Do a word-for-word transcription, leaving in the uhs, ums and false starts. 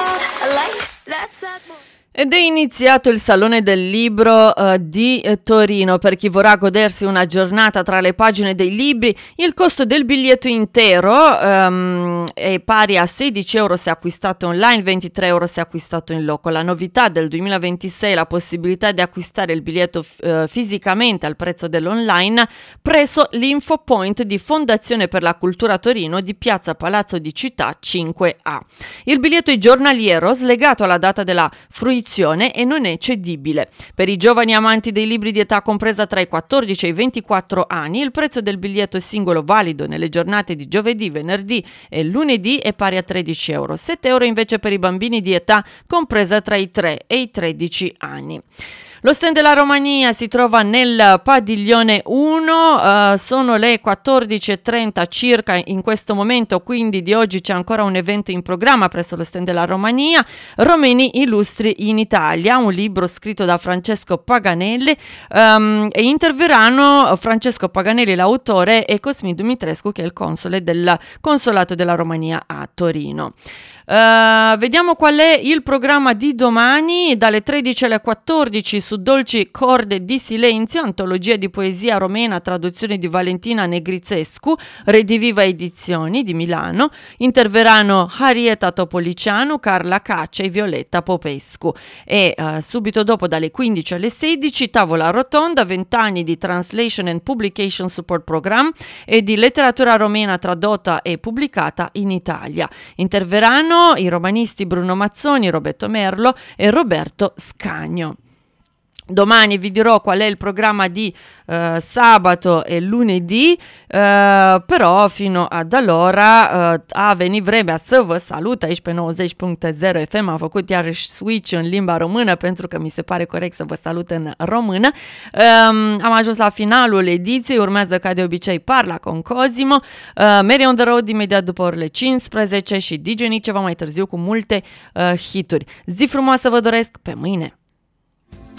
Ed è iniziato il Salone del Libro uh, di eh, Torino. Per chi vorrà godersi una giornata tra le pagine dei libri, il costo del biglietto intero um, è pari a sedici euro se acquistato online, ventitré euro se acquistato in loco. La novità del duemilaventisei è la possibilità di acquistare il biglietto uh, fisicamente al prezzo dell'online presso l'Infopoint di Fondazione per la Cultura Torino di Piazza Palazzo di Città cinque A. Il biglietto è giornaliero, slegato alla data della fruizione e non è cedibile. Per i giovani amanti dei libri di età compresa tra i quattordici e i ventiquattro anni, il prezzo del biglietto singolo valido nelle giornate di giovedì, venerdì e lunedì è pari a tredici euro, sette euro invece per i bambini di età compresa tra i tre e i tredici anni. Lo stand della Romania si trova nel padiglione uno, uh, sono le quattordici e trenta circa in questo momento, quindi di oggi c'è ancora un evento in programma presso lo stand della Romania, Romeni illustri in Italia, un libro scritto da Francesco Paganelli, um, e interverranno Francesco Paganelli, l'autore, e Cosmin Dumitrescu, che è il console del consolato della Romania a Torino. Uh, vediamo qual è il programma di domani. Dalle tredici alle quattordici su Dolci Corde di Silenzio, antologia di poesia romena, traduzione di Valentina Negrizescu, Rediviva Edizioni di Milano. Interverranno Arieta Topoliciano, Carla Caccia e Violetta Popescu. E uh, subito dopo, dalle quindici alle sedici, tavola rotonda, vent'anni di Translation and Publication Support Program e di letteratura romena tradotta e pubblicata in Italia. Interverranno i romanisti Bruno Mazzoni, Roberto Merlo e Roberto Scagno. Domani vi dirò qual è il programma di uh, sabato e lunedì, uh, però fino ad allora uh, a veni vremea să vă salut aici pe nouăzeci punct zero F M. Am făcut iarăși switch în limba română pentru că mi se pare corect să vă salut în română. Um, am ajuns la finalul ediției, urmează ca de obicei Parla con Cosimo, uh, Mary on the Road imediat după orele cincisprezece și D J Nick ceva mai târziu cu multe uh, hituri. Zi frumoasă vă doresc, pe mâine!